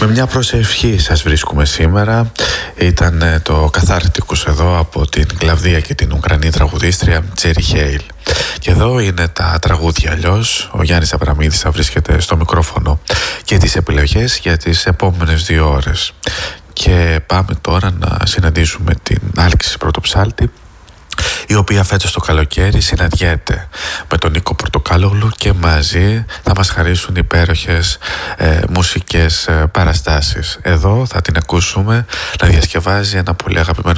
μια προσευχή σας βρίσκουμε σήμερα. Ήταν το Καθάρτικους εδώ από την Κλαβδία και την Ουκρανή τραγουδίστρια Τζέρι Χέιλ. Και εδώ είναι τα τραγούδια αλλιώς. Ο Γιάννης Αβραμίδης θα βρίσκεται στο μικρόφωνο και τις επιλογές για τις επόμενες 2 ώρες. Και πάμε τώρα να συναντήσουμε την Άλξη Πρωτοψάλτη, η οποία φέτος το καλοκαίρι συναντιέται με τον Νίκο Πορτοκάλογλου και μαζί θα μας χαρίσουν υπέροχες μουσικές παραστάσεις. Εδώ θα την ακούσουμε να διασκευάζει ένα πολύ αγαπημένο